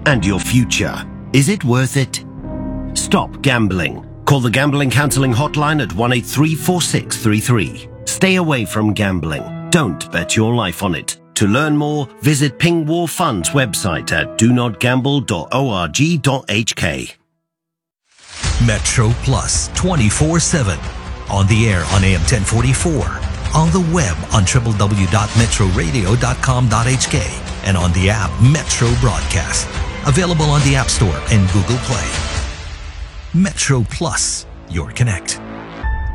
and your future. Is it worth it? Stop gambling. Call the Gambling Counseling Hotline at 183-4633. Stay away from gambling. Don't bet your life on it. To learn more, visit Ping War Fund's website at donotgamble.org.hk. Metro Plus 24/7. On the air on AM 1044. On the web on www.metroradio.com.hk. And on the app Metro Broadcast. Available on the App Store and Google Play. Metro Plus, your connect.